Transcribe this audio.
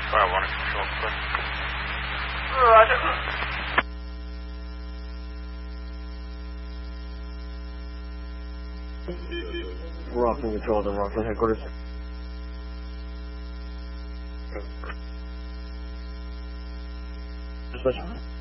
Fire 1 control, clear. Roger. We're off in control of the Rockland headquarters. Dispatch.